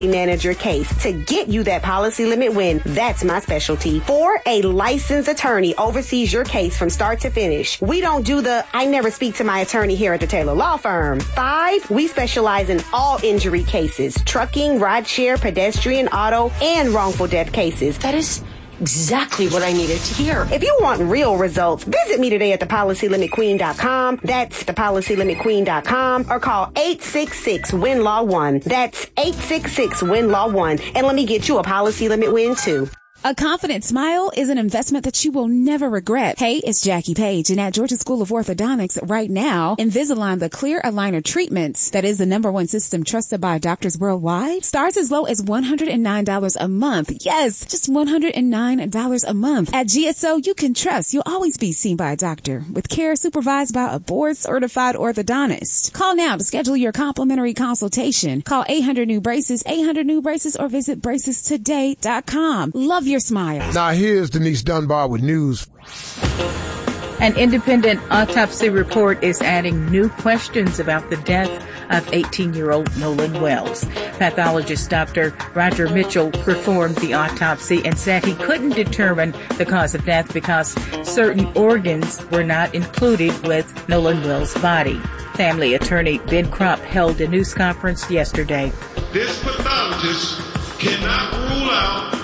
manager case to get you that policy limit win. That's my specialty. 4, a licensed attorney oversees your case from start to finish. We don't do the I never speak to my attorney here at the Taylor Law Firm. 5, we specialize in all injury cases, trucking, rideshare, pedestrian, auto, and wrongful death cases. That is exactly what I needed to hear. If you want real results, visit me today at thepolicylimitqueen.com. That's thepolicylimitqueen.com, or call 866-WIN-LAW-1. That's 866-WIN-LAW-1. And let me get you a policy limit win too. A confident smile is an investment that you will never regret. Hey, it's Jackie Page, and at Georgia School of Orthodontics right now, Invisalign, the clear aligner treatments that is the #1 system trusted by doctors worldwide, starts as low as $109 a month. Yes, just $109 a month. At GSO, you can trust you'll always be seen by a doctor with care supervised by a board-certified orthodontist. Call now to schedule your complimentary consultation. Call 800-NEW-BRACES, 800-NEW-BRACES, or visit bracestoday.com. Love your smile. Now here's Denise Dunbar with news. An independent autopsy report is adding new questions about the death of 18-year-old Nolan Wells. Pathologist Dr. Roger Mitchell performed the autopsy and said he couldn't determine the cause of death because certain organs were not included with Nolan Wells' body. Family attorney Ben Crump held a news conference yesterday. This pathologist cannot rule out